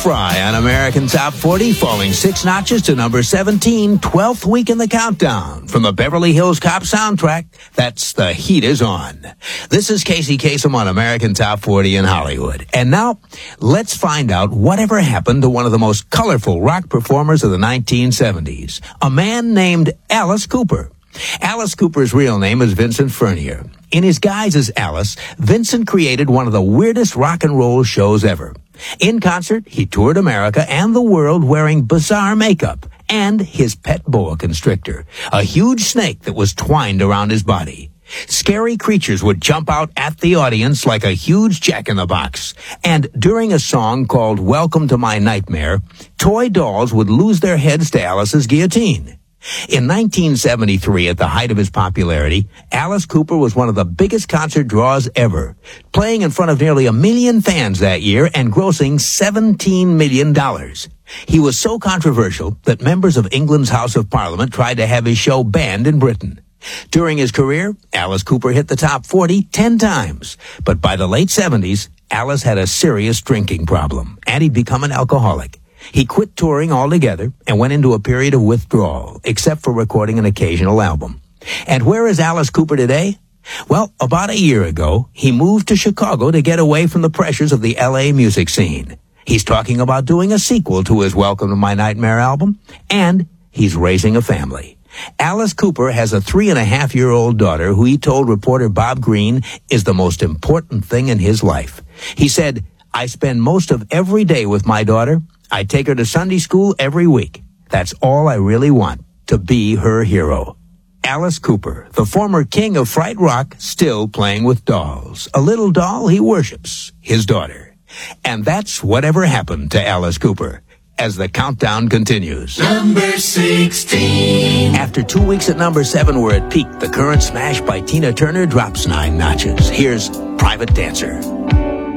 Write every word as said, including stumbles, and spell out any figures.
Fry on American Top forty, falling six notches to number seventeen, twelfth week in the countdown. From the Beverly Hills Cop soundtrack, that's The Heat Is On. This is Casey Kasem on American Top forty in Hollywood. And now, let's find out whatever happened to one of the most colorful rock performers of the nineteen seventies, a man named Alice Cooper. Alice Cooper's real name is Vincent Furnier. In his guise as Alice, Vincent created one of the weirdest rock and roll shows ever. In concert, he toured America and the world wearing bizarre makeup and his pet boa constrictor, a huge snake that was twined around his body. Scary creatures would jump out at the audience like a huge jack-in-the-box. And during a song called Welcome to My Nightmare, toy dolls would lose their heads to Alice's guillotine. In nineteen seventy-three, at the height of his popularity, Alice Cooper was one of the biggest concert draws ever, playing in front of nearly a million fans that year and grossing seventeen million dollars. He was so controversial that members of England's House of Parliament tried to have his show banned in Britain. During his career, Alice Cooper hit the top forty ten times, but by the late seventies, Alice had a serious drinking problem, and he'd become an alcoholic. He quit touring altogether and went into a period of withdrawal, except for recording an occasional album. And where is Alice Cooper today? Well, about a year ago, he moved to Chicago to get away from the pressures of the L A music scene. He's talking about doing a sequel to his Welcome to My Nightmare album, and he's raising a family. Alice Cooper has a three-and-a-half-year-old daughter who he told reporter Bob Green is the most important thing in his life. He said, "I spend most of every day with my daughter. I take her to Sunday school every week. That's all I really want, to be her hero." Alice Cooper, the former king of Fright Rock, still playing with dolls. A little doll he worships, his daughter. And that's whatever happened to Alice Cooper, as the countdown continues. Number sixteen. After two weeks at number seven, we're at peak. The current smash by Tina Turner drops nine notches. Here's Private Dancer.